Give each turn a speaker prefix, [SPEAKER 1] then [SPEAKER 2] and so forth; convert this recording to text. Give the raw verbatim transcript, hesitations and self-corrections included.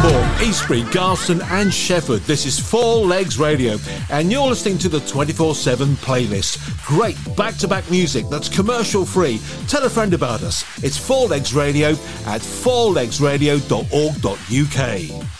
[SPEAKER 1] Swanbourne, Eastbury, Garston and Shefford. This is Four Legs Radio and you're listening to the twenty-four seven playlist. Great back-to-back music that's commercial free. Tell a friend about us. It's Four Legs Radio at four legs radio dot org dot U K.